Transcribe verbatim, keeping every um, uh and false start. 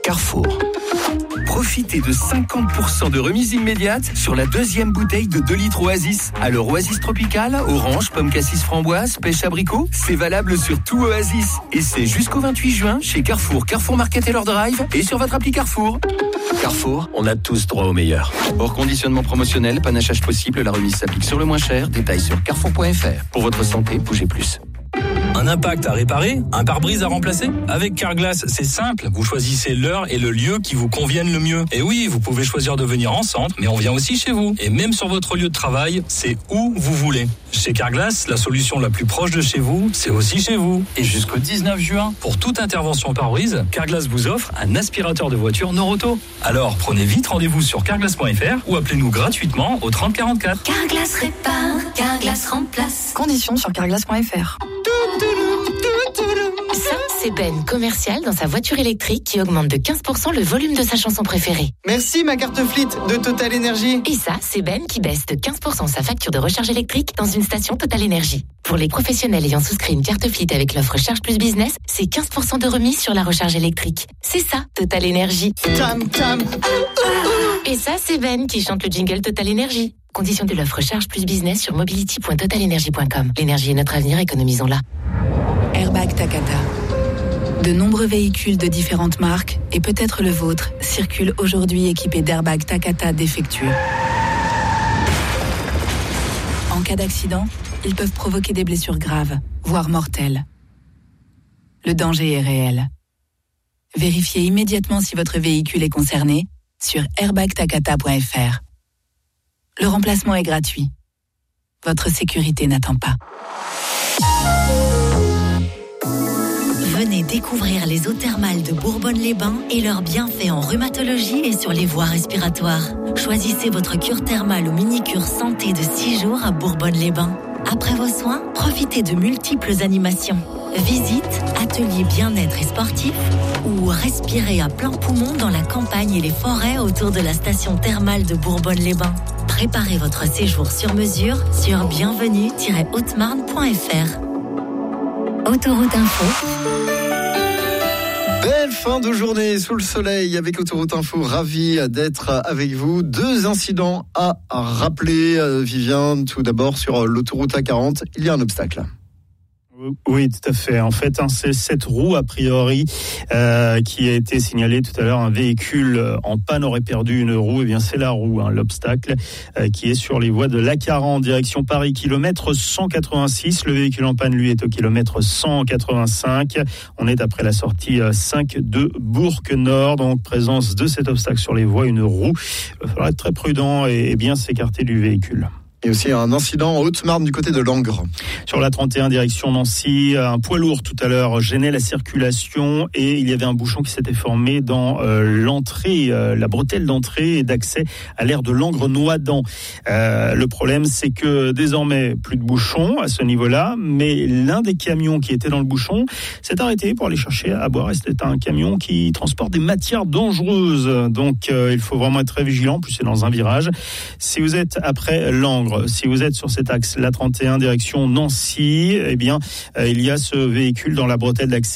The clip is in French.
Carrefour. Profitez de cinquante pour cent de remise immédiate sur la deuxième bouteille de deux litres Oasis. Alors Oasis Tropical, orange, pomme cassis framboise, pêche abricot, c'est valable sur tout Oasis. Et c'est jusqu'au vingt-huit juin chez Carrefour, Carrefour Market et leur drive et sur votre appli Carrefour. Carrefour, on a tous droit au meilleur. Hors conditionnement promotionnel, panachage possible, la remise s'applique sur le moins cher. Détails sur carrefour point f r. Pour votre santé, bougez plus. Un impact à réparer, un pare-brise à remplacer? Avec Carglass, c'est simple. Vous choisissez l'heure et le lieu qui vous conviennent le mieux. Et oui, vous pouvez choisir de venir en centre, mais on vient aussi chez vous. Et même sur votre lieu de travail, c'est où vous voulez. Chez Carglass, la solution la plus proche de chez vous, c'est aussi chez vous. Et jusqu'au dix-neuf juin, pour toute intervention pare-brise, Carglass vous offre un aspirateur de voiture Noroto. Alors, prenez vite rendez-vous sur carglass point f r ou appelez-nous gratuitement au trente quarante-quatre. Carglass répare, Carglass remplace. Conditions sur carglass point f r. Ça, c'est Ben, commercial dans sa voiture électrique qui augmente de quinze pour cent le volume de sa chanson préférée. Merci ma carte Fleet de Total Energy. Et ça, c'est Ben qui baisse de quinze pour cent sa facture de recharge électrique dans une station Total Energy. Pour les professionnels ayant souscrit une carte Fleet avec l'offre Charge Plus Business, c'est quinze pour cent de remise sur la recharge électrique. C'est ça, Total Energy. Tam tam. Et ça, c'est Ben qui chante le jingle Total Energy. Condition de l'offre Charge Plus Business sur mobility point total energy point com. L'énergie est notre avenir, économisons-la. Airbag Takata. De nombreux véhicules de différentes marques, et peut-être le vôtre, circulent aujourd'hui équipés d'airbags Takata défectueux. En cas d'accident, ils peuvent provoquer des blessures graves, voire mortelles. Le danger est réel. Vérifiez immédiatement si votre véhicule est concerné sur airbag takata point f r. Le remplacement est gratuit. Votre sécurité n'attend pas. Venez découvrir les eaux thermales de Bourbonne-les-Bains et leurs bienfaits en rhumatologie et sur les voies respiratoires. Choisissez votre cure thermale ou mini-cure santé de six jours à Bourbonne-les-Bains. Après vos soins, profitez de multiples animations. Visites, ateliers bien-être et sportifs ou respirez à plein poumon dans la campagne et les forêts autour de la station thermale de Bourbonne-les-Bains. Préparez votre séjour sur mesure sur bienvenue tiret haute marne point f r. Autoroute Info. Belle fin de journée sous le soleil avec Autoroute Info, ravi d'être avec vous. Deux incidents à rappeler, Viviane. Tout d'abord sur l'autoroute A quarante, il y a un obstacle. Oui, tout à fait. En fait, hein, c'est cette roue, a priori, euh, qui a été signalée tout à l'heure. Un véhicule en panne aurait perdu une roue. Eh bien, c'est la roue, hein, l'obstacle, euh, qui est sur les voies de l'A quarante, direction Paris, kilomètre cent quatre-vingt-six. Le véhicule en panne, lui, est au kilomètre cent quatre-vingt-cinq. On est après la sortie cinq de Bourg-Nord. Donc, présence de cet obstacle sur les voies, une roue. Il faudra être très prudent et, et bien s'écarter du véhicule. Et aussi un incident en Haute-Marne du côté de Langres. Sur la trente et un direction Nancy, un poids lourd tout à l'heure gênait la circulation et il y avait un bouchon qui s'était formé dans euh, l'entrée, euh, la bretelle d'entrée et d'accès à l'aire de Langres-Noidans. Euh, le problème, c'est que désormais, plus de bouchon à ce niveau-là, mais l'un des camions qui était dans le bouchon s'est arrêté pour aller chercher à boire et c'était un camion qui transporte des matières dangereuses. Donc, euh, il faut vraiment être très vigilant, plus c'est dans un virage. Si vous êtes après Langres, si vous êtes sur cet axe, la trente et un direction Nancy, eh bien, euh, il y a ce véhicule dans la bretelle d'accès